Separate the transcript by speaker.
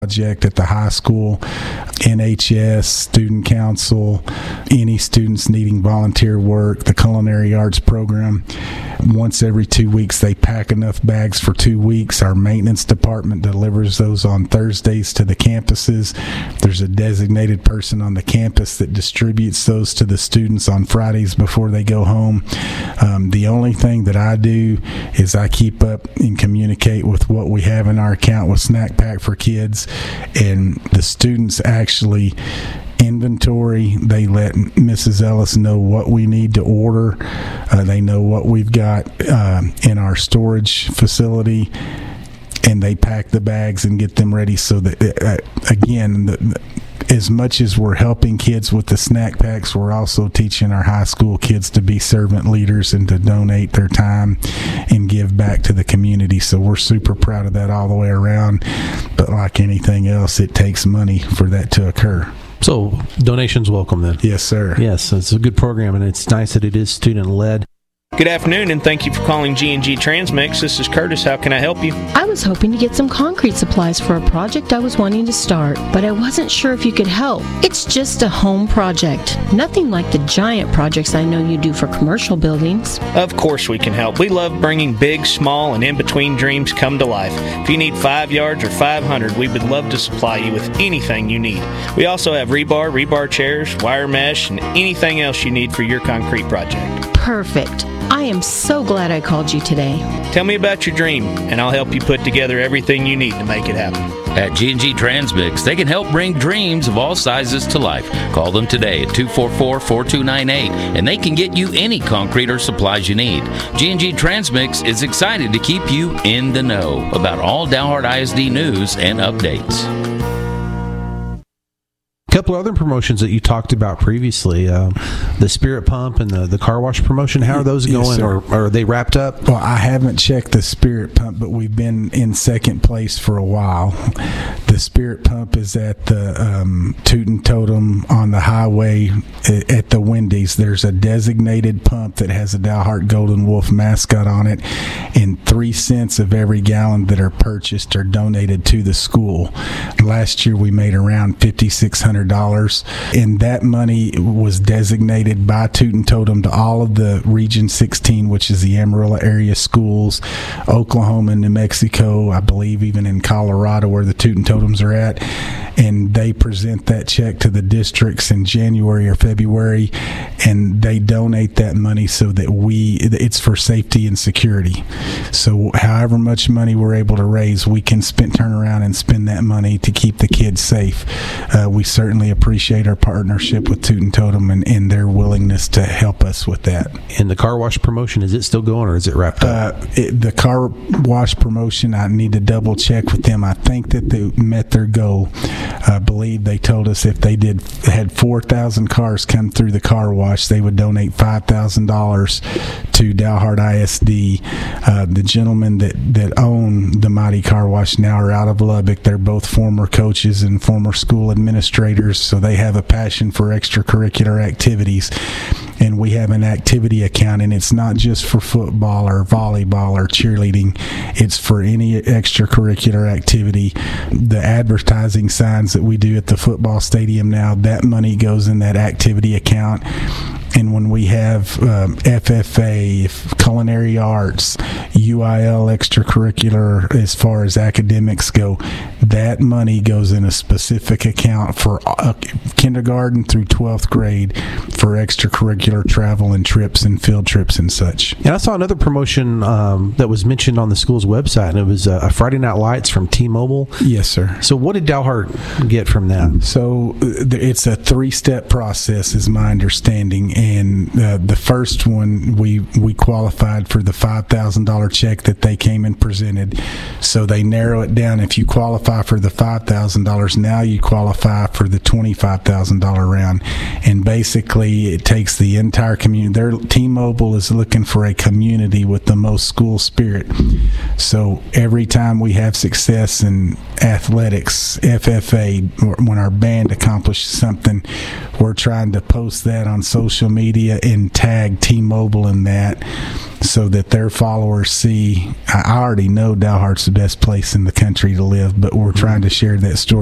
Speaker 1: project at the high school, NHS, student council, any students needing volunteer work, the culinary arts program. Once every 2 weeks, they pack enough bags for 2 weeks. Our maintenance department delivers those on Thursdays to the campuses. There's a designated person on the campus that distributes those to the students on Fridays before they go home. The only thing that I do is I keep up and communicate with what we have in our account with Snack Pack for Kids, and the students actually inventory. They let Mrs. Ellis know what we need to order. They know what we've got in our storage facility, and they pack the bags and get them ready so that, again, as much as we're helping kids with the snack packs, we're also teaching our high school kids to be servant leaders and to donate their time and give back to the community. So we're super proud of that all the way around. But like anything else, it takes money for that to occur.
Speaker 2: So donations welcome then?
Speaker 1: Yes, sir.
Speaker 2: Yes, it's a good program, and it's nice that it is student-led.
Speaker 3: Good afternoon, and thank you for calling G&G Transmix. This is Curtis. How can I help you?
Speaker 4: I was hoping to get some concrete supplies for a project I was wanting to start, but I wasn't sure if you could help. It's just a home project. Nothing like the giant projects I know you do for commercial buildings.
Speaker 3: Of course we can help. We love bringing big, small, and in-between dreams come to life. If you need 5 yards or 500, we would love to supply you with anything you need. We also have rebar chairs, wire mesh, and anything else you need for your concrete project.
Speaker 4: Perfect. I am so glad I called you today.
Speaker 3: Tell me about your dream, and I'll help you put together everything you need to make it happen.
Speaker 5: At G&G Transmix, they can help bring dreams of all sizes to life. Call them today at 244-4298, and they can get you any concrete or supplies you need. G&G Transmix is excited to keep you in the know about all Dalhart ISD news and updates.
Speaker 2: A couple other promotions that you talked about previously, the Spirit Pump and the car wash promotion. How are those going?
Speaker 1: Yes,
Speaker 2: or are they wrapped up?
Speaker 1: Well, I haven't checked the Spirit Pump, but we've been in second place for a while. The Spirit Pump is at the Toot & Totem on the highway at the Wendy's. There's a designated pump that has a Dalhart Golden Wolf mascot on it, and 3 cents of every gallon that are purchased are donated to the school. Last year we made around $5,600, and that money was designated by Toot & Totem to all of the Region 16, which is the Amarillo area schools, Oklahoma and New Mexico, I believe even in Colorado where the Toot & Totems are at, and they present that check to the districts in January or February, and they donate that money so that it's for safety and security. So however much money we're able to raise, we can turn around and spend that money to keep the kids safe. We certainly appreciate our partnership with Toot & Totem and their willingness to help us with that.
Speaker 2: And the car wash promotion, is it still going or is it wrapped up?
Speaker 1: The car wash promotion, I need to double check with them. I think that they met their goal. I believe they told us if they had 4,000 cars come through the car wash, they would donate $5,000 to Dalhart ISD. The gentlemen that own the Mighty Car Wash now are out of Lubbock. They're both former coaches and former school administrators, so they have a passion for extracurricular activities. And we have an activity account, and it's not just for football or volleyball or cheerleading. It's for any extracurricular activity. The advertising signs that we do at the football stadium now, that money goes in that activity account. And when we have FFA, culinary arts, UIL extracurricular as far as academics go, that money goes in a specific account for kindergarten through 12th grade for extracurricular travel and trips and field trips and such.
Speaker 2: And I saw another promotion that was mentioned on the school's website, and it was a Friday Night Lights from T-Mobile.
Speaker 1: Yes, sir.
Speaker 2: So what did Dalhart get from that?
Speaker 1: So it's a 3-step process is my understanding. And the first one, we qualified for the $5,000 check that they came and presented. So they narrow it down. If you qualify for the $5,000, now you qualify for the $25,000 round. And basically, it takes the entire community. T-Mobile is looking for a community with the most school spirit. So every time we have success in athletics, FFA, when our band accomplishes something, we're trying to post that on social media and tag T-Mobile in that, so that their followers see. I already know Dalhart's the best place in the country to live, but we're trying to share that story